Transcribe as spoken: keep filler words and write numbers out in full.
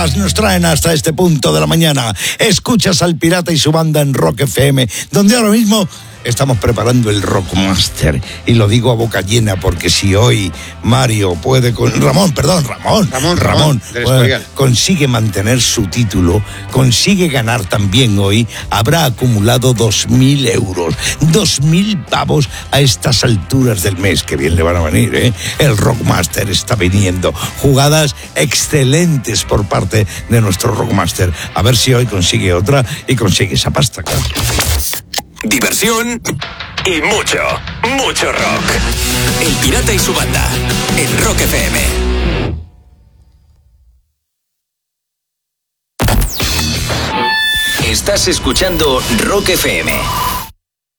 Nos traen hasta este punto de la mañana. Escuchas al Pirata y su banda en Rock F M, donde ahora mismo estamos preparando el Rockmaster. Y lo digo a boca llena porque si hoy Mario puede con Ramón, perdón, Ramón, Ramón, Ramón, Ramón puede, consigue mantener su título, consigue ganar también hoy, habrá acumulado dos mil euros, dos mil pavos a estas alturas del mes. Que bien le van a venir, ¿eh? El Rockmaster está viniendo. Jugadas excelentes por parte de nuestro Rockmaster. A ver si hoy consigue otra y consigue esa pasta, claro. Diversión y mucho, mucho rock. El Pirata y su banda en Rock F M. Estás escuchando Rock F M.